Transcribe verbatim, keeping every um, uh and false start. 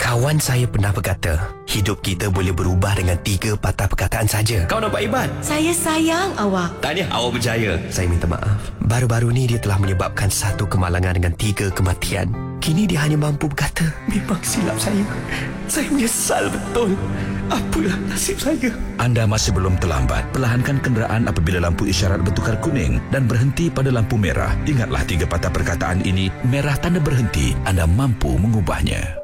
Kawan saya pernah berkata, hidup kita boleh berubah dengan tiga patah perkataan saja. Kau nampak hebat? Saya sayang awak. Tahniah, awak berjaya. Saya minta maaf. Baru-baru ni dia telah menyebabkan satu kemalangan dengan tiga kematian. Kini dia hanya mampu berkata, memang silap saya. Saya menyesal betul. Apalah nasib saya. Anda masih belum terlambat. Perlahankan kenderaan apabila lampu isyarat bertukar kuning dan berhenti pada lampu merah. Ingatlah tiga patah perkataan ini. Merah tanda berhenti. Anda mampu mengubahnya.